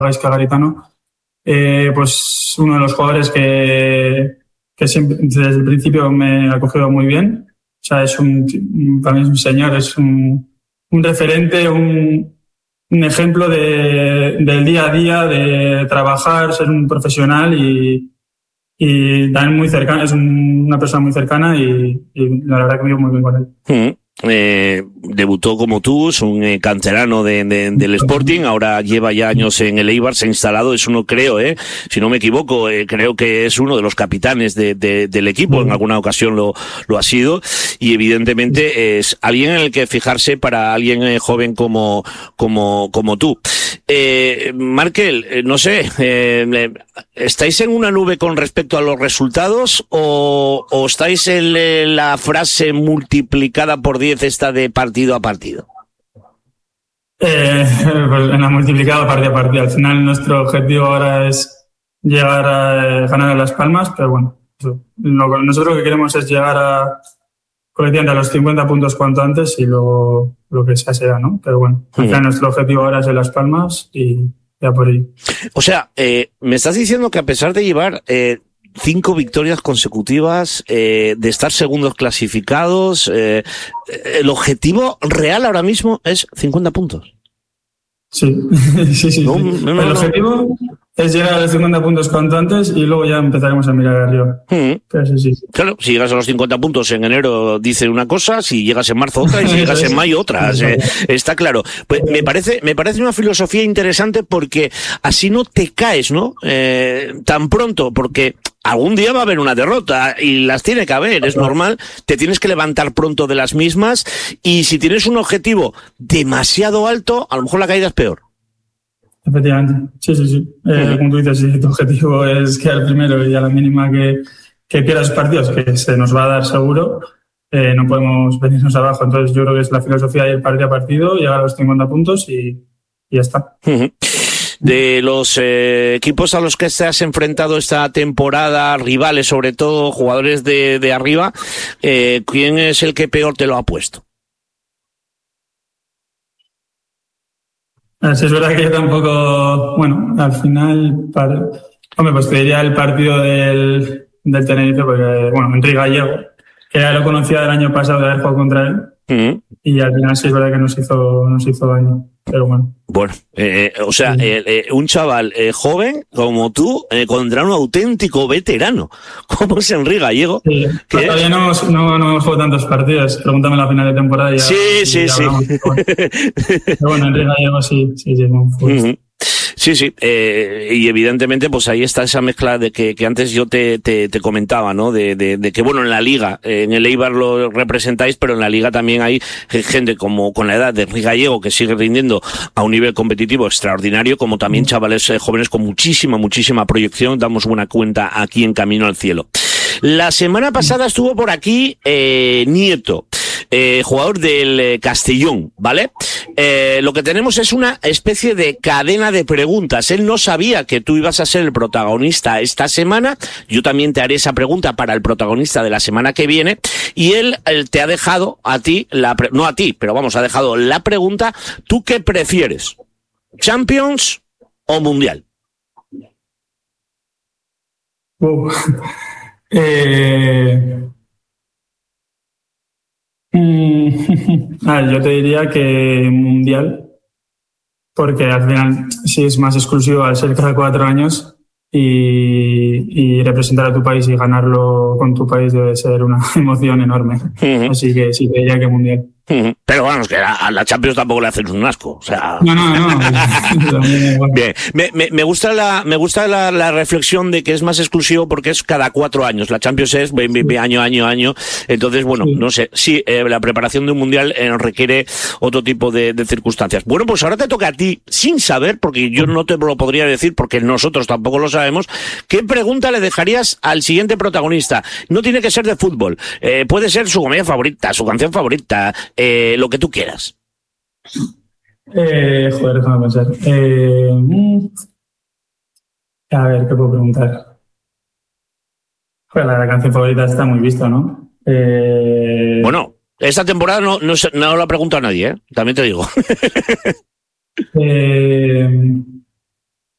Gaizka Garitano, pues uno de los jugadores que siempre, desde el principio me ha acogido muy bien. O sea, para mí es un señor, es un referente, un ejemplo del día a día, de trabajar, ser un profesional y también muy cercano, es una persona muy cercana y la verdad que me llevo muy bien con él. Debutó como tú, es un canterano del Sporting, ahora lleva ya años en el Eibar, se ha instalado, es uno, creo, si no me equivoco, creo que es uno de los capitanes del equipo, en alguna ocasión lo ha sido, y evidentemente es alguien en el que fijarse para alguien joven como tú. Markel, no sé, ¿estáis en una nube con respecto a los resultados o estáis en la frase multiplicada por 10 esta de partido a partido? Pues en la multiplicada partido a partido. Al final nuestro objetivo ahora es llegar a ganar a Las Palmas, pero bueno, nosotros lo que queremos es llegar colectivamente a los 50 puntos cuanto antes y luego lo que sea será, ¿no? Pero bueno, al final nuestro objetivo ahora es de Las Palmas y ya por ello. O sea, me estás diciendo que a pesar de llevar 5 victorias consecutivas, de estar segundos clasificados, el objetivo real ahora mismo es 50 puntos. Sí, sí. El objetivo es llegar a los 50 puntos cuanto antes y luego ya empezaremos a mirar arriba. Pero sí. Claro, si llegas a los 50 puntos en enero dice una cosa, si llegas en marzo otra y si llegas en mayo otra. Está claro. Pues me parece una filosofía interesante porque así no te caes, ¿no? Tan pronto, porque algún día va a haber una derrota y las tiene que haber, es normal, te tienes que levantar pronto de las mismas y si tienes un objetivo demasiado alto, a lo mejor la caída es peor. Efectivamente, sí. Como tú dices, si tu objetivo es quedar primero y a la mínima que pierdas partidos, que se nos va a dar seguro, no podemos venirnos abajo. Entonces yo creo que es la filosofía de ir partido a partido, llegar a los 50 puntos y ya está. De los equipos a los que te has enfrentado esta temporada, rivales sobre todo, jugadores de arriba, ¿quién es el que peor te lo ha puesto? Sí, es verdad que yo tampoco, bueno, al final, pues te diría el partido del Tenerife, porque, bueno, Enrique Gallego, que ya lo conocía del año pasado de haber jugado contra él, y al final sí es verdad que nos hizo daño, pero bueno. Bueno, o sea, un chaval joven como tú contra un auténtico veterano, como es Enrique Gallego. Sí, todavía no hemos jugado tantos partidos, pregúntame la final de temporada. Sí. Pero bueno, Enrique Gallego sí. Sí, y evidentemente pues ahí está esa mezcla de que antes yo te comentaba, ¿no? De que bueno, en la liga, en el Eibar lo representáis, pero en la liga también hay gente como con la edad de Enrique Gallego que sigue rindiendo a un nivel competitivo extraordinario, como también chavales jóvenes con muchísima proyección, damos buena cuenta aquí en Camino al Cielo. La semana pasada estuvo por aquí Nieto, jugador del Castellón, ¿vale? Lo que tenemos es una especie de cadena de preguntas. Él no sabía que tú ibas a ser el protagonista esta semana. Yo también te haré esa pregunta para el protagonista de la semana que viene. Y él te ha dejado a ti, no a ti, pero vamos, ha dejado la pregunta. ¿Tú qué prefieres? ¿Champions o Mundial? Yo te diría que Mundial, porque al final sí es más exclusivo al ser cada 4 años y representar a tu país y ganarlo con tu país debe ser una emoción enorme. Así que sí te diría que Mundial. Pero bueno, es que a la Champions tampoco le hacen un asco, o sea. No. Bien, me gusta la reflexión de que es más exclusivo porque es cada 4 años. La Champions es año. Entonces, bueno, no sé. Sí, la preparación de un mundial requiere otro tipo de circunstancias. Bueno, pues ahora te toca a ti, sin saber, porque yo no te lo podría decir porque nosotros tampoco lo sabemos. ¿Qué pregunta le dejarías al siguiente protagonista? No tiene que ser de fútbol. Puede ser su comedia favorita, su canción favorita, lo que tú quieras. Déjame pensar. A ver, ¿qué puedo preguntar? La canción favorita está muy vista, ¿no? Bueno, esta temporada no la pregunto a nadie, también te digo.